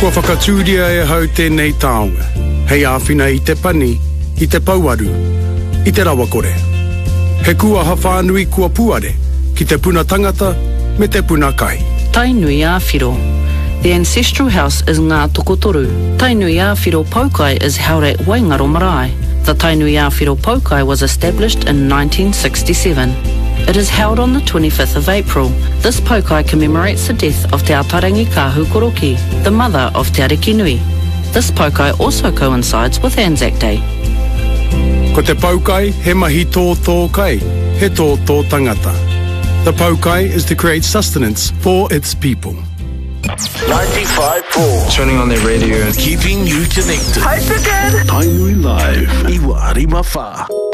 Kua whakatūria e hau tēnei taonga. Hei āwhina I te pani, I te pauaru, I te rawakore. He kua hawhanui kua puare, ki te puna tangata, me te puna kai. Tainui Āwhiro. The ancestral house is Ngā Tokotoru. Tainui Āwhiro Paukai is held at Waingaro Marae. The Tainui Āwhiro Paukai was established in 1967. It is held on the 25th of April. This paukai commemorates the death of Te Atarangi Kahu Koroki, the mother of Te Ariki Nui. This paukai also coincides with Anzac Day. Ko te paukai, he mahi tō kai, he tō tangata. The paukai is to create sustenance for its people. 95.4. Turning on their radio and keeping you connected. Hi, Pickard. Tainui Live. Iwa Arimawha.